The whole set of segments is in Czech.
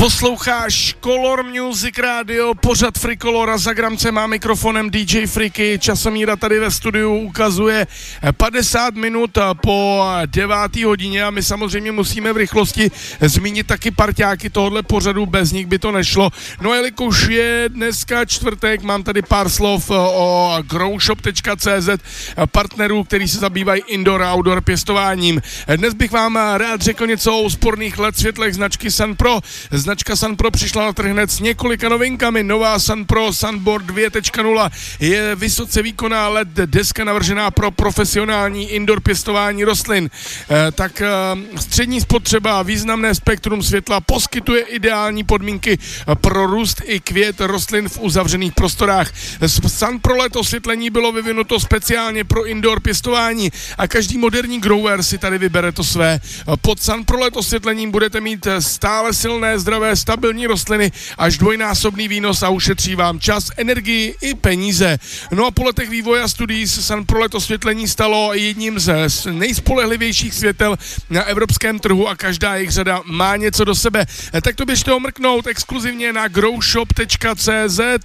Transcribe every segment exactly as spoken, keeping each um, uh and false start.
Posloucháš Color Music Radio, pořad Frikolora, za gramcem a mikrofonem D J Friky. Časomíra tady ve studiu ukazuje padesát minut po deváté hodině a my samozřejmě musíme v rychlosti zmínit taky parťáky tohohle pořadu, bez nich by to nešlo. No jelikož je dneska čtvrtek, mám tady pár slov o growshop tečka cé zet, partnerů, který se zabývají indoor a outdoor pěstováním. Dnes bych vám rád řekl něco o úsporných el é dé světlech značky Sunpro. Značka Sunpro přišla na trh hned s několika novinkami. Nová Sunpro Sunboard dvě tečka nula je vysoce výkonná el é dé deska navržená pro profesionální indoor pěstování rostlin. E, tak e, střední spotřeba, významné spektrum světla poskytuje ideální podmínky pro růst i květ rostlin v uzavřených prostorách. Sunpro el é dé osvětlení bylo vyvinuto speciálně pro indoor pěstování a každý moderní grower si tady vybere to své. Pod Sunpro el é dé osvětlením budete mít stále silné, zdravé, stabilní rostliny, až dvojnásobný výnos a ušetří vám čas, energii i peníze. No a po letech vývoje a studií se Sunpro el é dé osvětlení stalo jedním z nejspolehlivějších světel na evropském trhu a každá jejich řada má něco do sebe. Tak to běžte omrknout exkluzivně na growshop tečka cé zet.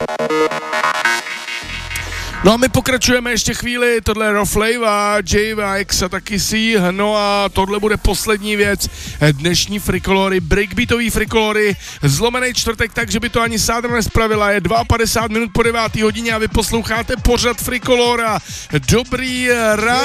No a my pokračujeme ještě chvíli, tohle je Roflava, J V X a taky C, no a tohle bude poslední věc dnešní Frikolory, breakbeatový Frikolory, zlomený čtvrtek, takže by to ani sádra nespravila, je padesát dva minut po deváté hodině a vy posloucháte pořad Frikolora. Dobrý rád.